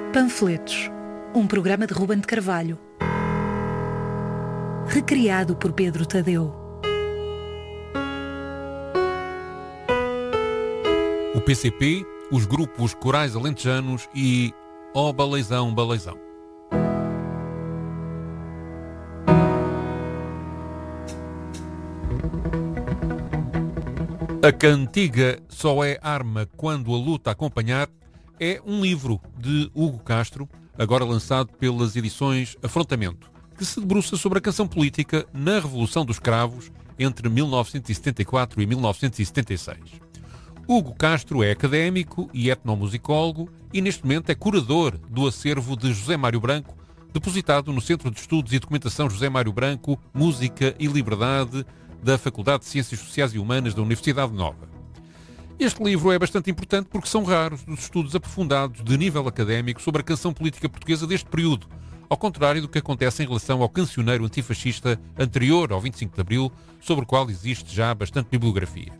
Panfletos, um programa de Ruben de Carvalho, recriado por Pedro Tadeu. O PCP, os grupos corais alentejanos e Ó Baleizão, Baleizão. A cantiga Só é arma quando a luta acompanhar é um livro de Hugo Castro, agora lançado pelas edições Afrontamento, que se debruça sobre a canção política na Revolução dos Cravos entre 1974 e 1976. Hugo Castro é académico e etnomusicólogo e neste momento é curador do acervo de José Mário Branco, depositado no Centro de Estudos e Documentação José Mário Branco, Música e Liberdade da Faculdade de Ciências Sociais e Humanas da Universidade Nova. Este livro é bastante importante porque são raros os estudos aprofundados de nível académico sobre a canção política portuguesa deste período, ao contrário do que acontece em relação ao cancioneiro antifascista anterior ao 25 de Abril, sobre o qual existe já bastante bibliografia.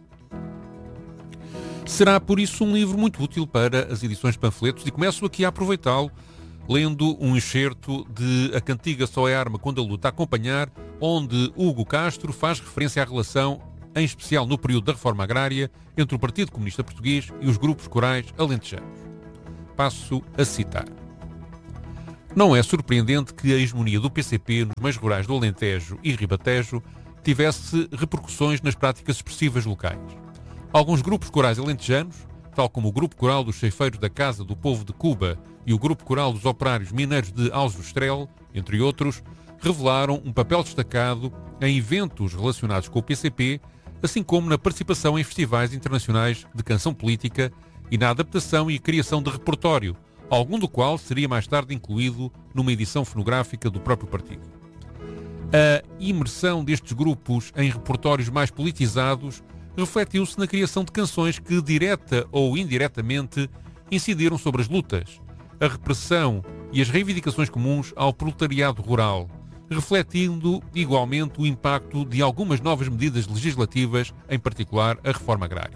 Será, por isso, um livro muito útil para as edições de panfletos e começo aqui a aproveitá-lo lendo um excerto de A Cantiga Só é Arma Quando a Luta Acompanhar, onde Hugo Castro faz referência à relação, em especial no período da Reforma Agrária, entre o Partido Comunista Português e os grupos corais alentejanos. Passo a citar. Não é surpreendente que a hegemonia do PCP nos meios rurais do Alentejo e Ribatejo tivesse repercussões nas práticas expressivas locais. Alguns grupos corais alentejanos, tal como o Grupo Coral dos Ceifeiros da Casa do Povo de Cuba e o Grupo Coral dos Operários Mineiros de Aljustrel, entre outros, revelaram um papel destacado em eventos relacionados com o PCP, assim como na participação em festivais internacionais de canção política e na adaptação e criação de repertório, algum do qual seria mais tarde incluído numa edição fonográfica do próprio partido. A imersão destes grupos em repertórios mais politizados refletiu-se na criação de canções que, direta ou indiretamente, incidiram sobre as lutas, a repressão e as reivindicações comuns ao proletariado rural, refletindo igualmente o impacto de algumas novas medidas legislativas, em particular a reforma agrária.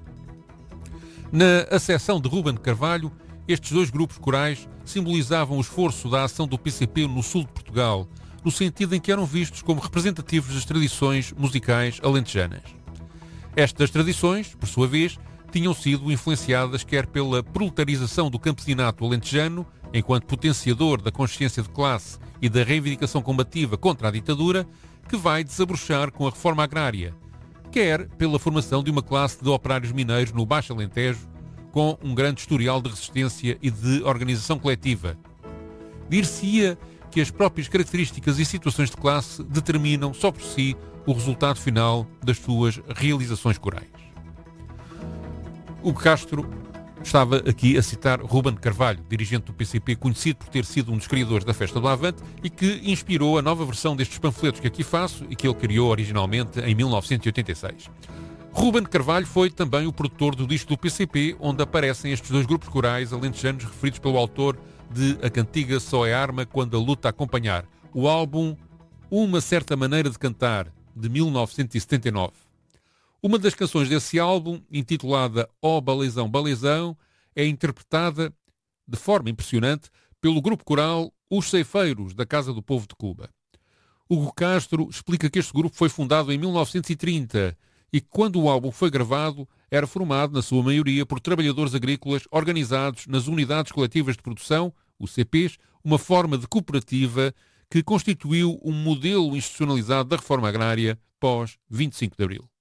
Na acessão de Ruben de Carvalho, estes dois grupos corais simbolizavam o esforço da ação do PCP no sul de Portugal, no sentido em que eram vistos como representativos das tradições musicais alentejanas. Estas tradições, por sua vez, tinham sido influenciadas quer pela proletarização do campesinato alentejano, enquanto potenciador da consciência de classe e da reivindicação combativa contra a ditadura, que vai desabrochar com a reforma agrária, quer pela formação de uma classe de operários mineiros no Baixo Alentejo, com um grande historial de resistência e de organização coletiva. Dir-se-ia que as próprias características e situações de classe determinam, só por si, o resultado final das suas realizações corais. Hugo Castro estava aqui a citar Ruben de Carvalho, dirigente do PCP, conhecido por ter sido um dos criadores da Festa do Avante e que inspirou a nova versão destes panfletos que aqui faço e que ele criou originalmente em 1986. Ruben de Carvalho foi também o produtor do disco do PCP, onde aparecem estes dois grupos corais alentejanos referidos pelo autor de A Cantiga Só é Arma Quando a Luta Acompanhar, o álbum Uma Certa Maneira de Cantar, de 1979. Uma das canções desse álbum, intitulada Ó Baleizão, Baleizão, é interpretada de forma impressionante pelo grupo coral Os Ceifeiros da Casa do Povo de Cuba. Hugo Castro explica que este grupo foi fundado em 1930 e que, quando o álbum foi gravado, era formado, na sua maioria, por trabalhadores agrícolas organizados nas unidades coletivas de produção, os CPs, uma forma de cooperativa que constituiu um modelo institucionalizado da reforma agrária pós 25 de Abril.